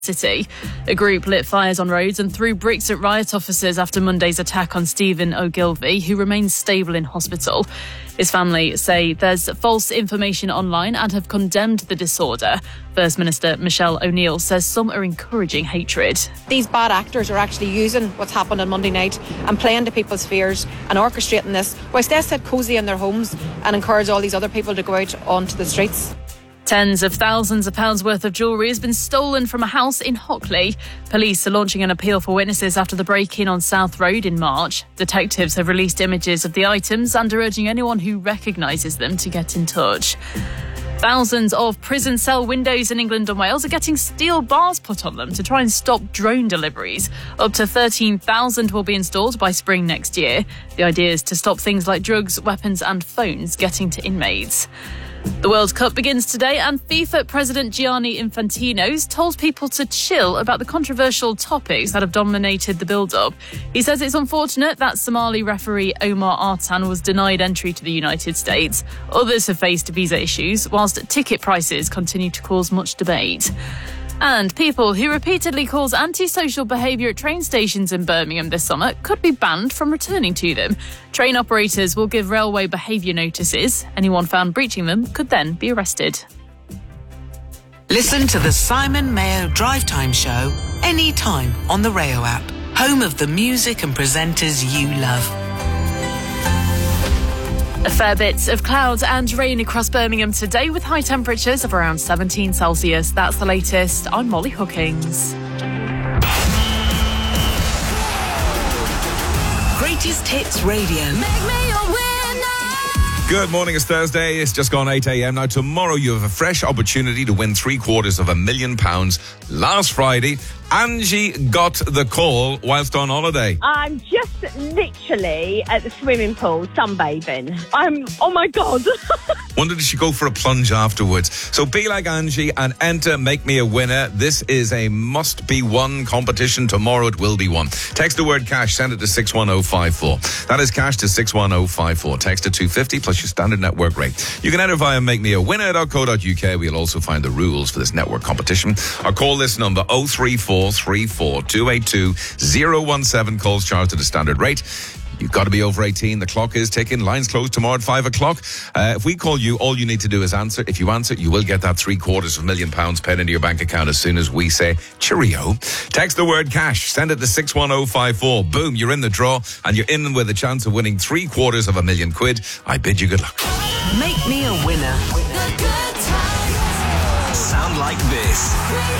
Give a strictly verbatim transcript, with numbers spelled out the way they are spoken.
City. A group lit fires on roads and threw bricks at riot officers after Monday's attack on Stephen Ogilvie, who remains stable in hospital. His family say there's false information online and have condemned the disorder. First Minister Michelle O'Neill says some are encouraging hatred. These bad actors are actually using what's happened on Monday night and playing to people's fears and orchestrating this, whilst they sit cosy in their homes and encourage all these other people to go out onto the streets. Tens of thousands of pounds worth of jewellery has been stolen from a house in Hockley. Police are launching an appeal for witnesses after the break-in on South Road in March. Detectives have released images of the items and are urging anyone who recognises them to get in touch. Thousands of prison cell windows in England and Wales are getting steel bars put on them to try and stop drone deliveries. Up to thirteen thousand will be installed by spring next year. The idea is to stop things like drugs, weapons and phones getting to inmates. The World Cup begins today and FIFA President Gianni Infantino's told people to chill about the controversial topics that have dominated the build-up. He says it's unfortunate that Somali referee Omar Artan was denied entry to the United States. Others have faced visa issues, whilst ticket prices continue to cause much debate. And people who repeatedly cause antisocial behaviour at train stations in Birmingham this summer could be banned from returning to them. Train operators will give railway behaviour notices. Anyone found breaching them could then be arrested. Listen to the Simon Mayo Drive Time Show anytime on the Rayo app, home of the music and presenters you love. A fair bit of clouds and rain across Birmingham today with high temperatures of around seventeen Celsius. That's the latest. I'm Molly Hookings. Greatest Hits Radio. Make me your winner. Good morning, it's Thursday. It's just gone eight a.m. Now, tomorrow you have a fresh opportunity to win three quarters of a million pounds. Last Friday, Angie got the call whilst on holiday. I'm just literally at the swimming pool sunbathing. I'm, oh my God. Wondered if she'd go for a plunge afterwards. So be like Angie and enter Make Me a Winner. This is a must-be-won competition. Tomorrow it will be won. Text the word cash, send it to six one oh five four. That is cash to six one oh five four. Text to two fifty plus your standard network rate. You can enter via make me a winner dot co dot uk. We'll also find the rules for this network competition. Or call this number oh three four three four two eight two oh one seven. Calls charged at a standard rate. You've got to be over eighteen. The clock is ticking. Lines closed tomorrow at five o'clock. Uh, if we call you, all you need to do is answer. If you answer, you will get that three quarters of a million pounds paid into your bank account as soon as we say cheerio. Text the word cash. Send it to six one oh five four. Boom, you're in the draw and you're in with a chance of winning three quarters of a million quid. I bid you good luck. Make me a winner. The good times. Sound like this.